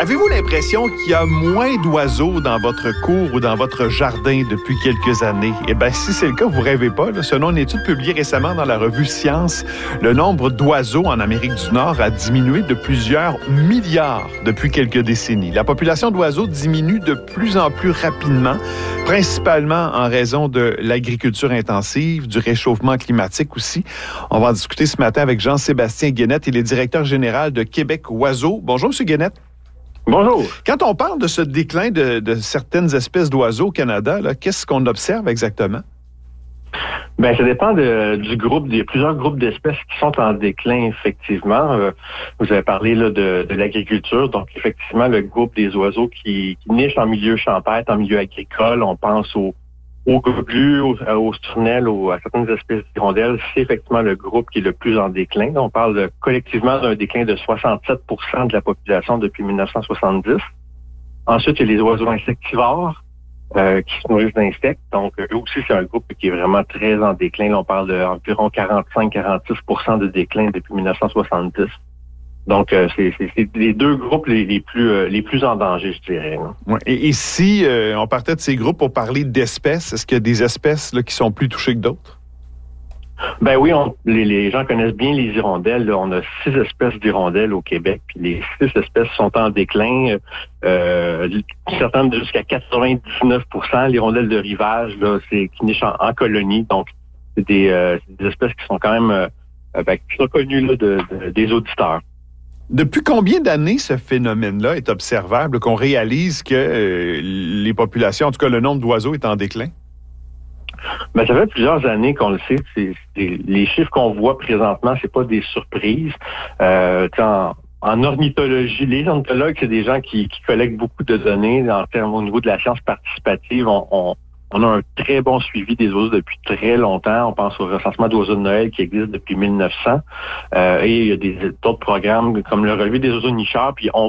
Avez-vous l'impression qu'il y a moins d'oiseaux dans votre cour ou dans votre jardin depuis quelques années? Eh bien, si c'est le cas, vous rêvez pas. Là, selon une étude publiée récemment dans la revue Science, le nombre d'oiseaux en Amérique du Nord a diminué de plusieurs milliards depuis quelques décennies. La population d'oiseaux diminue de plus en plus rapidement, principalement en raison de l'agriculture intensive, du réchauffement climatique aussi. On va en discuter ce matin avec Jean-Sébastien Guénette. Il est directeur général de Québec Oiseaux. Bonjour, M. Guénette. Bonjour. Quand on parle de ce déclin de certaines espèces d'oiseaux au Canada, là, qu'est-ce qu'on observe exactement? Bien, ça dépend du groupe, des plusieurs groupes d'espèces qui sont en déclin, effectivement. Vous avez parlé là, de l'agriculture, donc effectivement, le groupe des oiseaux qui nichent en milieu champêtre, en milieu agricole, on pense aux gobelus, aux sturnelles, à certaines espèces d'hirondelles, c'est effectivement le groupe qui est le plus en déclin. On parle collectivement d'un déclin de 67 % de la population depuis 1970. Ensuite, il y a les oiseaux insectivores qui se nourrissent d'insectes. Donc, eux aussi, c'est un groupe qui est vraiment très en déclin. Là, on parle d'environ 45-46 % de déclin depuis 1970. Donc, c'est les deux groupes les plus en danger, je dirais. Ouais. Et si on partait de ces groupes pour parler d'espèces, est-ce qu'il y a des espèces là, qui sont plus touchées que d'autres? Ben oui, les gens connaissent bien les hirondelles. Là. On a 6 espèces d'hirondelles au Québec, puis les 6 espèces sont en déclin. Certaines jusqu'à 99 %. L'hirondelle de rivage, là, c'est qui niche en colonie. Donc, c'est des espèces qui sont quand même qui sont connues là, des auditeurs. Depuis combien d'années ce phénomène-là est observable, qu'on réalise que les populations, en tout cas le nombre d'oiseaux est en déclin? Ben, ça fait plusieurs années qu'on le sait. Les chiffres qu'on voit présentement, c'est pas des surprises. En ornithologie, les ornithologues, c'est des gens qui collectent beaucoup de données en termes au niveau de la science participative. On a un très bon suivi des oiseaux depuis très longtemps. On pense au recensement d'oiseaux de Noël qui existe depuis 1900. Et il y a d'autres programmes comme le relevé des oiseaux nicheurs. Puis on